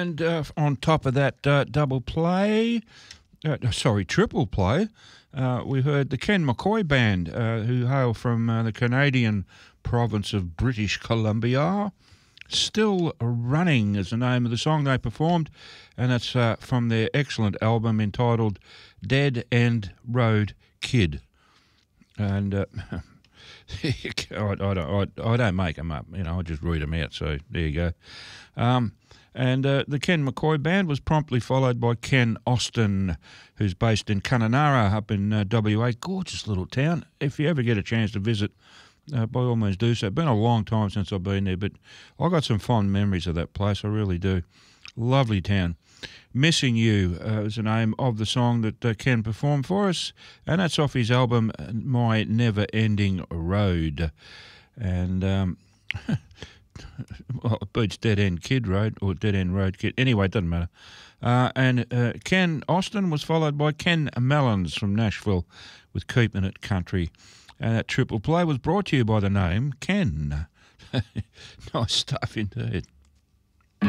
And on top of that triple play, we heard the Ken McCoy Band, who hail from the Canadian province of British Columbia. Still Running is the name of the song they performed, and it's from their excellent album entitled Dead End Road Kid. And I don't make them up, I just read them out, so there you go. And the Ken McCoy Band was promptly followed by Ken Austin, who's based in Kununurra up in WA. Gorgeous little town. If you ever get a chance to visit, by all means do so. It's been a long time since I've been there, but I got some fond memories of that place. I really do. Lovely town. Missing You is the name of the song that Ken performed for us, and that's off his album My Never Ending Road. And well, it beats Dead End Kid Road or Dead End Road Kid. Anyway, it doesn't matter. And Ken Austin was followed by Ken Mellons from Nashville with Keeping It Country. And that triple play was brought to you by the name Ken. Nice stuff indeed.